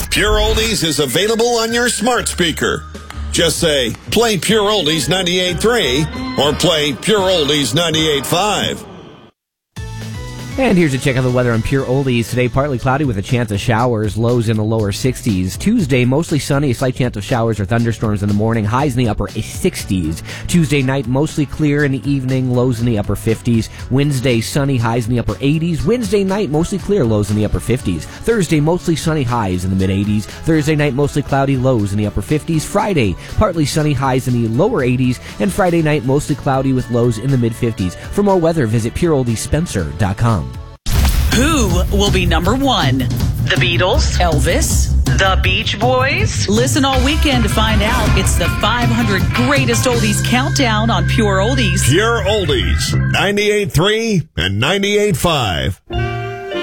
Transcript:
Pure Oldies is available on your smart speaker. Just say, play Pure Oldies 98.3 or play Pure Oldies 98.5. And here's a check of the weather on Pure Oldies. Today, partly cloudy with a chance of showers, lows in the lower 60s. Tuesday, mostly sunny, a slight chance of showers or thunderstorms in the morning, highs in the upper 60s. Tuesday night, mostly clear in the evening, lows in the upper 50s. Wednesday, sunny, highs in the upper 80s. Wednesday night, mostly clear, lows in the upper 50s. Thursday, mostly sunny, highs in the mid-80s. Thursday night, mostly cloudy, lows in the upper 50s. Friday, partly sunny, highs in the lower 80s. And Friday night, mostly cloudy with lows in the mid-50s. For more weather, visit PureOldiesSpencer.com. Who will be number one? The Beatles? Elvis? The Beach Boys? Listen all weekend to find out. It's the 500 Greatest Oldies Countdown on Pure Oldies. Pure Oldies, 98.3 and 98.5.